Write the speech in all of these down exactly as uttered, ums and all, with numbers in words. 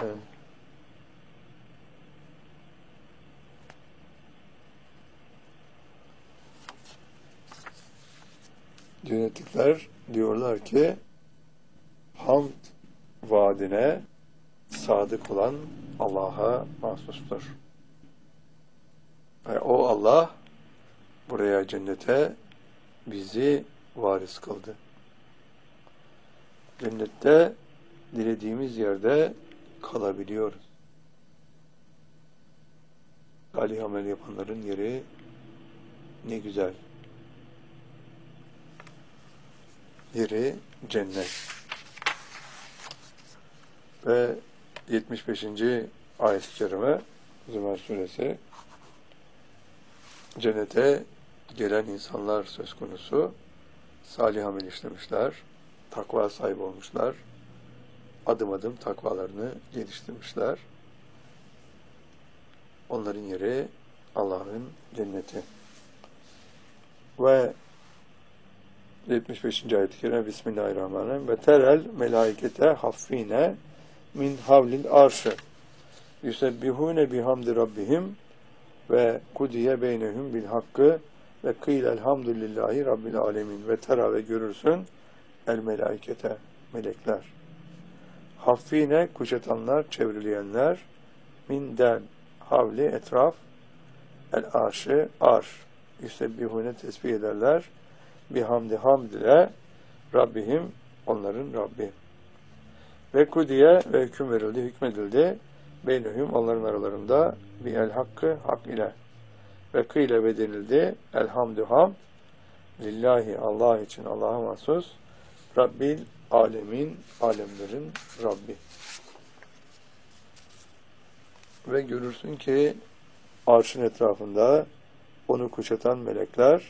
Evet. Cennetlikler diyorlar ki hamd vaadine sadık olan Allah'a mahsustur. Ve o Allah buraya, cennete bizi varis kıldı. Cennette dilediğimiz yerde kalabiliyoruz. Salih amel yapanların yeri ne güzel. Yeri cennet. Ve yetmiş beşinci ayet-i kerime Zümer suresi, cennete gelen insanlar söz konusu, salih amel işlemişler, takva sahibi olmuşlar, adım adım takvalarını geliştirmişler. Onların yeri Allah'ın cenneti. Ve yetmiş beşinci ayet-i kerime Bismillahirrahmanirrahim. Ve terel melaikete haffine min havlil arşı yusebbihune bihamdi rabbihim ve kudiye beynehum bil hakkı ve kıyl elhamdülillahi rabbil alemin. Ve tera, ve görürsün el melaikete, melekler. Haffine, kuşatanlar, çevreleyenler, minden, havli, etraf, el arşı, arş, yusebbihune, tesbih ederler, bihamdi, hamd ile, Rabbihim, onların Rabbi. Ve kudiye, ve hüküm verildi, hükmedildi, beynehum, onların aralarında, bihel hakkı, hak ile, ve kıyle ve denildi, elhamdü hamd, lillahi, Allah için, Allah'a mahsus, Rabbil alemin, alemlerin Rabbi. Ve görürsün ki arşın etrafında onu kuşatan melekler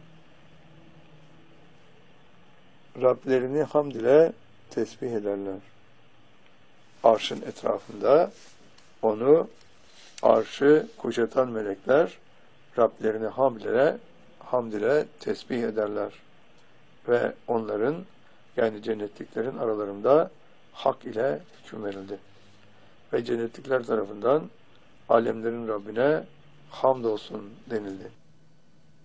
Rablerini hamd ile tesbih ederler. Arşın etrafında onu, arşı kuşatan melekler Rablerini hamd ile, hamd ile tesbih ederler. Ve onların, yani cennetliklerin aralarında hak ile hüküm verildi. Ve cennetlikler tarafından alemlerin Rabbine hamdolsun denildi.